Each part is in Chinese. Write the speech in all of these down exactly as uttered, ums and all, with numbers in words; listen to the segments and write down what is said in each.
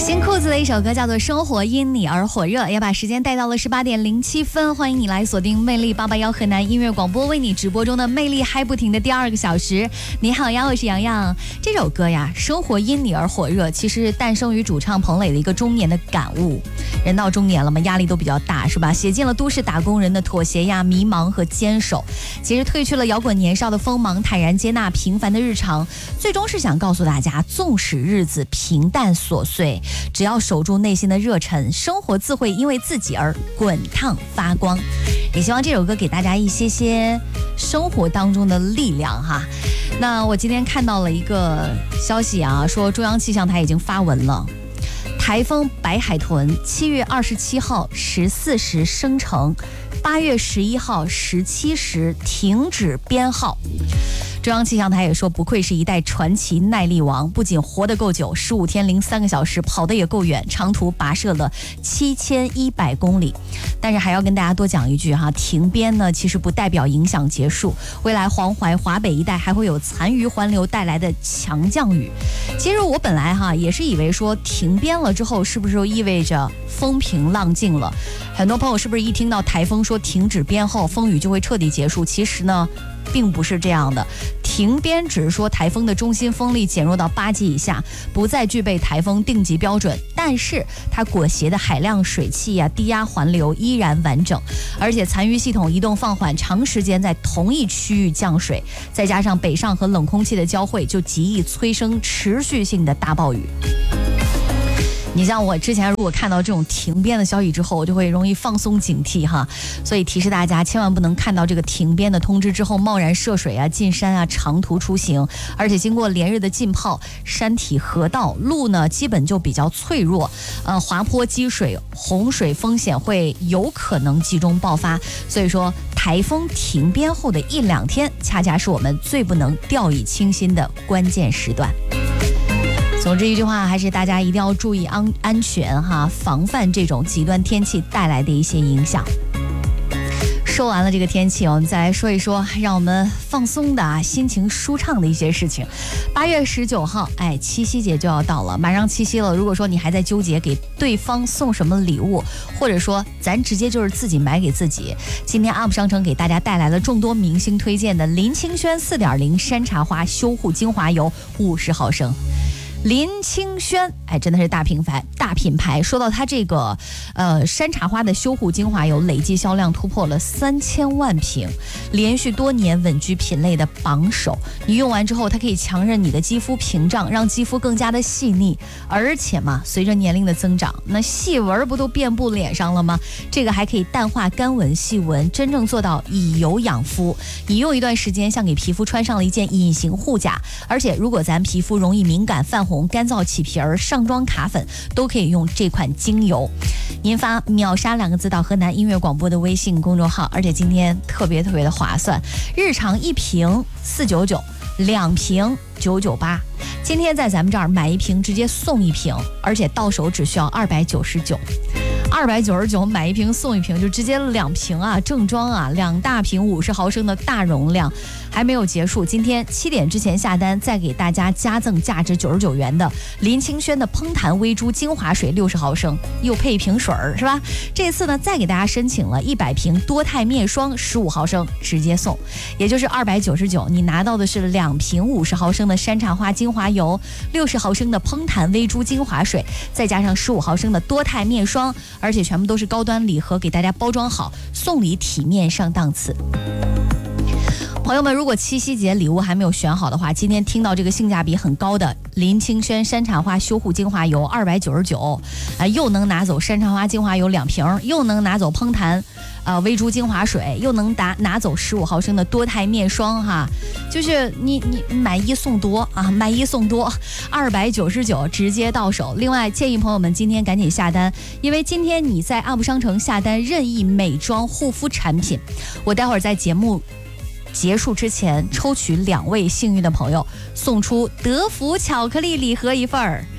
新裤子的一首歌叫做《生活因你而火热》，也把时间带到了十八点零七分。欢迎你来锁定魅力八八幺河南音乐广播，为你直播中的魅力嗨不停的第二个小时。你好呀，我是洋洋。这首歌呀，《生活因你而火热》，其实诞生于主唱彭磊的一个中年的感悟。人到中年了嘛，压力都比较大，是吧？写尽了都市打工人的妥协呀、迷茫和坚守。其实褪去了摇滚年少的锋芒，坦然接纳平凡的日常，最终是想告诉大家，纵使日子平淡琐碎，只要守住内心的热忱，生活自会因为自己而滚烫发光。也希望这首歌给大家一些些生活当中的力量哈。那我今天看到了一个消息啊，说中央气象台已经发文了，台风白海豚七月二十七号十四时生成，八月十一号十七时停止编号。中央气象台也说，不愧是一代传奇耐力王，不仅活得够久，十五天零三个小时，跑得也够远，长途跋涉了七千一百公里。但是还要跟大家多讲一句哈，停编呢其实不代表影响结束，未来黄淮、华北一带还会有残余环流带来的强降雨。其实我本来哈也是以为说停编了之后，是不是就意味着风平浪静了？很多朋友是不是一听到台风说停止编后，风雨就会彻底结束？其实呢，并不是这样的。停编只是说台风的中心风力减弱到八级以下，不再具备台风定级标准，但是它裹挟的海量水汽呀、低压环流依然完整，而且残余系统移动放缓，长时间在同一区域降水，再加上北上和冷空气的交汇，就极易催生持续性的大暴雨。你像我之前如果看到这种停编的消息之后，我就会容易放松警惕哈，所以提示大家千万不能看到这个停编的通知之后贸然涉水啊、进山啊、长途出行，而且经过连日的浸泡，山体河道路呢基本就比较脆弱，呃，滑坡积水、洪水风险会有可能集中爆发，所以说台风停编后的一两天，恰恰是我们最不能掉以轻心的关键时段。总之一句话，还是大家一定要注意安安全哈，防范这种极端天气带来的一些影响。说完了这个天气，我们再来说一说让我们放松的啊、心情舒畅的一些事情。八月十九号，哎，七夕节就要到了，马上七夕了。如果说你还在纠结给对方送什么礼物，或者说咱直接就是自己买给自己，今天 U P 商城给大家带来了众多明星推荐的林清轩 四点零 山茶花修护精华油五十毫升。林清轩，哎，真的是大品牌，大品牌。说到它这个，呃，山茶花的修护精华油，累计销量突破了三千万瓶，连续多年稳居品类的榜首。你用完之后，它可以强韧你的肌肤屏障，让肌肤更加的细腻。而且嘛，随着年龄的增长，那细纹不都遍布脸上了吗？这个还可以淡化干纹、细纹，真正做到以油养肤。你用一段时间，像给皮肤穿上了一件隐形护甲。而且，如果咱皮肤容易敏感、泛红、干燥起皮儿、上妆卡粉，都可以用这款精油。您发秒杀两个字到河南音乐广播的微信公众号，而且今天特别特别的划算，日常一瓶四九九，两瓶九九八。今天在咱们这儿买一瓶直接送一瓶，而且到手只需要二百九十九。二百九十九买一瓶送一瓶，就直接两瓶啊，正装啊，两大瓶五十毫升的大容量。还没有结束，今天七点之前下单，再给大家加赠价值九十九元的林清轩的烹弹微珠精华水六十毫升，又配一瓶水儿，是吧？这次呢，再给大家申请了一百瓶多肽面霜十五毫升，直接送，也就是二百九十九，你拿到的是两瓶五十毫升的山茶花精华油，六十毫升的烹弹微珠精华水，再加上十五毫升的多肽面霜，而且全部都是高端礼盒，给大家包装好，送礼体面上档次。朋友们，如果七夕节礼物还没有选好的话，今天听到这个性价比很高的林清轩山茶花修护精华油二百九十九，啊，又能拿走山茶花精华油两瓶，又能拿走烹弹呃微珠精华水，又能拿拿走十五毫升的多肽面霜哈，就是你你买一送多啊，买一送多，二百九十九直接到手。另外建议朋友们今天赶紧下单，因为今天你在 U P 商城下单任意美妆护肤产品，我待会儿在节目结束之前抽取两位幸运的朋友，送出德芙巧克力礼盒一份儿。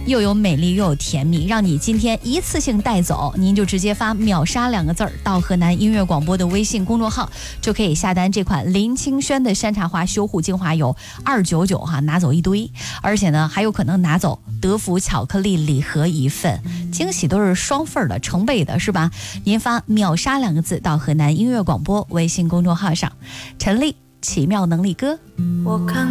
又有美丽又有甜蜜，让你今天一次性带走，您就直接发秒杀两个字儿到河南音乐广播的微信公众号，就可以下单这款林清轩的山茶花修护精华油二九九哈，拿走一堆，而且呢还有可能拿走德芙巧克力礼盒一份，惊喜都是双份的，成倍的是吧？您发秒杀两个字到河南音乐广播微信公众号上。陈粒奇妙能力歌。我看